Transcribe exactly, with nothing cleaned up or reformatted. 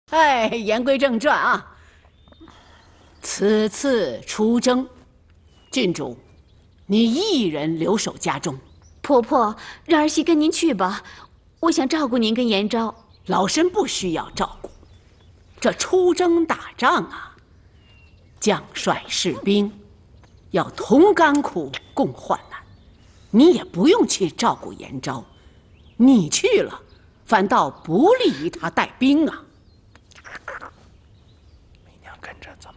哎，言归正传啊，此次出征，郡主，你一人留守家中。 婆婆，让儿媳跟您去吧，我想照顾您跟延昭。 老身不需要照顾，这出征打仗啊，将帅士兵要同甘苦，共患难。你也不用去照顾延昭，你去了，反倒不利于他带兵啊。 媚娘跟着走。